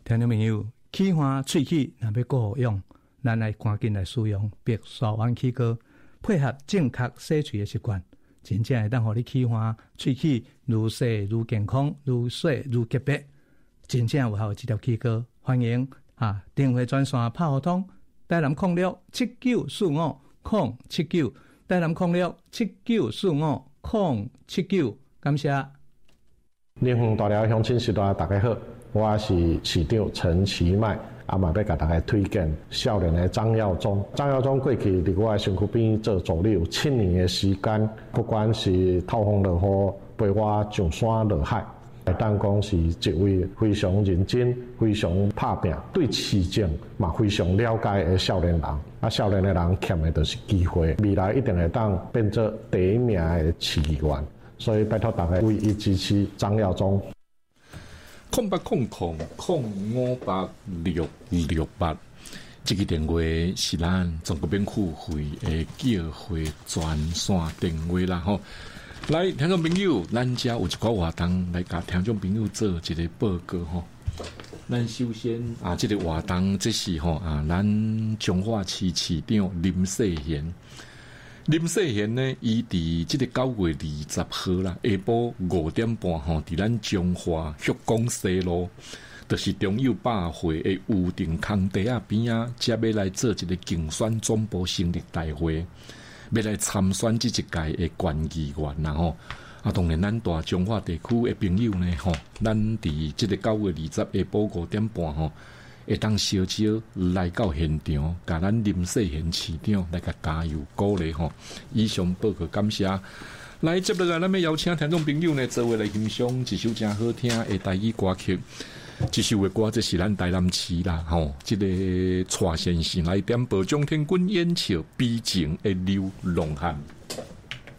听众朋友，起花喙齿若要顾好用，咱来赶紧来使用白沙湾齿膏，配合正确洗喙的习惯，真正会当互你起花喙齿愈洗愈健康，愈洗愈洁白。真正有效的这条齿膏，欢迎电话专线拍互通，台南0679450079，台南0679450079，感谢。 林园大寮乡亲时代大家好，我是市长陈其迈，嘛要甲大家推荐少年的张耀宗。张耀宗过去伫我的身躯边做助理有7年的时间，不管是透风落雨，陪我上山落海。会当讲是一位非常认真、非常打拼，对市政嘛非常了解的少年人。少年的人欠的就是机会，未来一定会当变做第一名的市议员。所以拜托大家为伊支持张耀宗。 0800558668，这个电话是咱中国免付费的叫货专线电话啦吼。来，听众朋友，咱家有一个活动来甲听众朋友做一个报告吼。咱首先这个活动这是咱彰化市市长林世贤。林世贤呢，伊伫这个9月20号啦，下晡5点半伫咱彰化旭光西路，就是中友百货的预定空地边才要来做一个竞选总部成立大会。要来参选这一届的县议员啦吼，当然咱大彰化地区的朋友呢咱伫这个9月20下晡5点半会当小少来到现场，甲咱林世贤市长来甲加油鼓励以上报告感谢。来，接落来咱要邀请听众朋友呢，做伙来欣赏一首真好听的台语歌曲。这首的歌，这是咱台南市啦，这个蔡先生来点播，张天军演唱《悲情的流浪汉》。